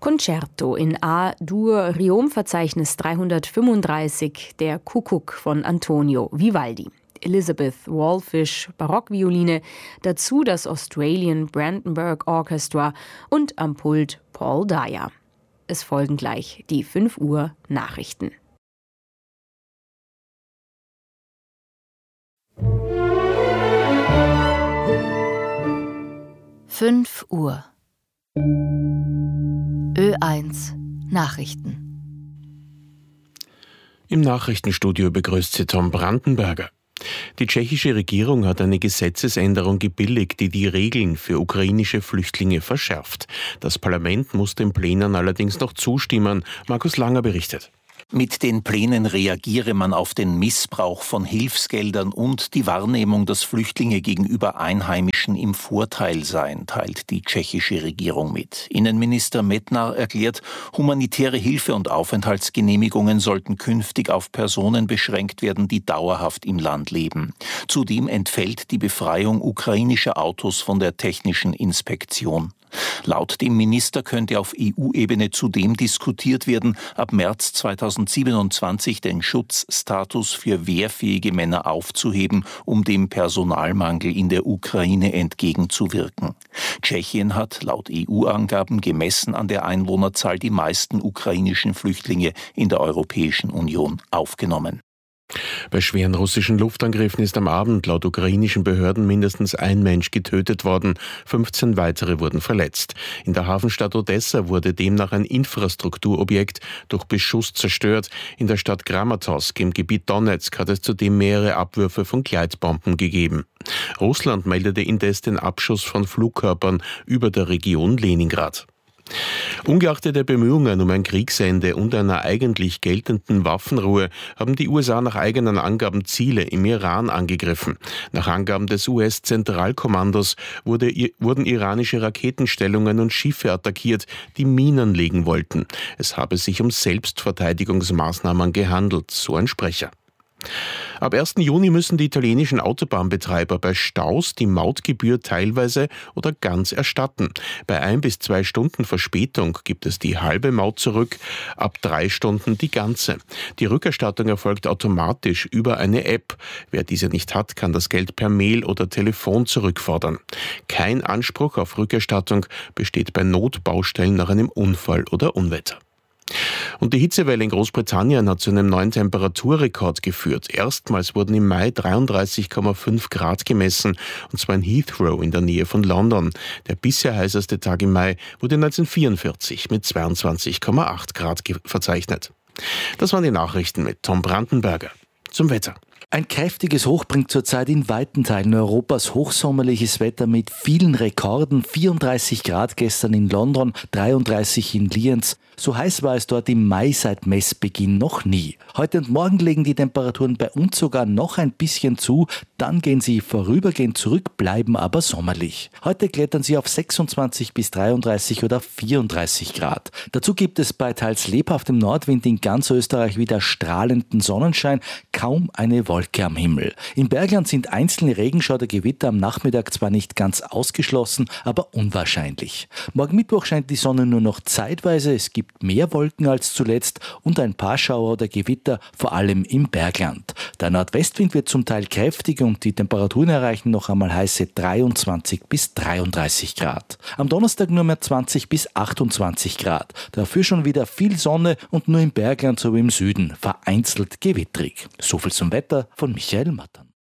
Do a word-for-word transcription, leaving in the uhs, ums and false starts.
Concerto in A-Dur, Riom-Verzeichnis dreihundertfünfunddreißig, der Kuckuck von Antonio Vivaldi. Elizabeth Wallfish, Barockvioline, dazu das Australian Brandenburg Orchestra und am Pult Paul Dyer. Es folgen gleich die fünf Uhr Nachrichten. fünf Uhr. Ö eins Nachrichten. Im Nachrichtenstudio begrüßt sie Tom Brandenberger. Die tschechische Regierung hat eine Gesetzesänderung gebilligt, die die Regeln für ukrainische Flüchtlinge verschärft. Das Parlament muss den Plänen allerdings noch zustimmen. Markus Langer berichtet. Mit den Plänen reagiere man auf den Missbrauch von Hilfsgeldern und die Wahrnehmung, dass Flüchtlinge gegenüber Einheimischen im Vorteil seien, teilt die tschechische Regierung mit. Innenminister Metnar erklärt, humanitäre Hilfe und Aufenthaltsgenehmigungen sollten künftig auf Personen beschränkt werden, die dauerhaft im Land leben. Zudem entfällt die Befreiung ukrainischer Autos von der technischen Inspektion. Laut dem Minister könnte auf E U-Ebene zudem diskutiert werden, ab März zweitausendsiebenundzwanzig den Schutzstatus für wehrfähige Männer aufzuheben, um dem Personalmangel in der Ukraine entgegenzuwirken. Tschechien hat laut E U-Angaben gemessen an der Einwohnerzahl die meisten ukrainischen Flüchtlinge in der Europäischen Union aufgenommen. Bei schweren russischen Luftangriffen ist am Abend laut ukrainischen Behörden mindestens ein Mensch getötet worden, fünfzehn weitere wurden verletzt. In der Hafenstadt Odessa wurde demnach ein Infrastrukturobjekt durch Beschuss zerstört. In der Stadt Kramatorsk im Gebiet Donetsk hat es zudem mehrere Abwürfe von Gleitbomben gegeben. Russland meldete indes den Abschuss von Flugkörpern über der Region Leningrad. Ungeachtet der Bemühungen um ein Kriegsende und einer eigentlich geltenden Waffenruhe haben die U S A nach eigenen Angaben Ziele im Iran angegriffen. Nach Angaben des U S-Zentralkommandos wurde, wurden iranische Raketenstellungen und Schiffe attackiert, die Minen legen wollten. Es habe sich um Selbstverteidigungsmaßnahmen gehandelt, so ein Sprecher. Ab ersten Juni müssen die italienischen Autobahnbetreiber bei Staus die Mautgebühr teilweise oder ganz erstatten. Bei ein bis zwei Stunden Verspätung gibt es die halbe Maut zurück, ab drei Stunden die ganze. Die Rückerstattung erfolgt automatisch über eine App. Wer diese nicht hat, kann das Geld per Mail oder Telefon zurückfordern. Kein Anspruch auf Rückerstattung besteht bei Notbaustellen nach einem Unfall oder Unwetter. Und die Hitzewelle in Großbritannien hat zu einem neuen Temperaturrekord geführt. Erstmals wurden im Mai dreiunddreißig Komma fünf Grad gemessen, und zwar in Heathrow in der Nähe von London. Der bisher heißeste Tag im Mai wurde neunzehnhundertvierundvierzig mit zweiundzwanzig Komma acht Grad verzeichnet. Das waren die Nachrichten mit Tom Brandenberger. Zum Wetter. Ein kräftiges Hoch bringt zurzeit in weiten Teilen Europas hochsommerliches Wetter mit vielen Rekorden. vierunddreißig Grad gestern in London, dreiunddreißig in Lienz. So heiß war es dort im Mai seit Messbeginn noch nie. Heute und morgen legen die Temperaturen bei uns sogar noch ein bisschen zu. Dann gehen sie vorübergehend zurück, bleiben aber sommerlich. Heute klettern sie auf sechsundzwanzig bis dreiunddreißig oder vierunddreißig Grad. Dazu gibt es bei teils lebhaftem Nordwind in ganz Österreich wieder strahlenden Sonnenschein, kaum eine Wolke am Himmel. Im Bergland sind einzelne Regenschauer oder Gewitter am Nachmittag zwar nicht ganz ausgeschlossen, aber unwahrscheinlich. Morgen Mittwoch scheint die Sonne nur noch zeitweise, es gibt mehr Wolken als zuletzt und ein paar Schauer oder Gewitter, vor allem im Bergland. Der Nordwestwind wird zum Teil kräftig und die Temperaturen erreichen noch einmal heiße dreiundzwanzig bis dreiunddreißig Grad. Am Donnerstag nur mehr zwanzig bis achtundzwanzig Grad. Dafür schon wieder viel Sonne und nur im Bergland sowie im Süden vereinzelt gewittrig. So viel zum Wetter von Michael Mattern.